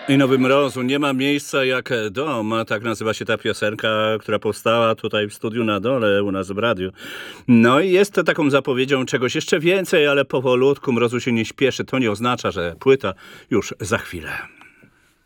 I Nowy Mrozu, nie ma miejsca jak dom, tak nazywa się ta piosenka, która powstała tutaj w studiu na dole u nas w radiu. No i jest to taką zapowiedzią czegoś jeszcze więcej, ale powolutku, Mrozu się nie śpieszy. To nie oznacza, że płyta już za chwilę.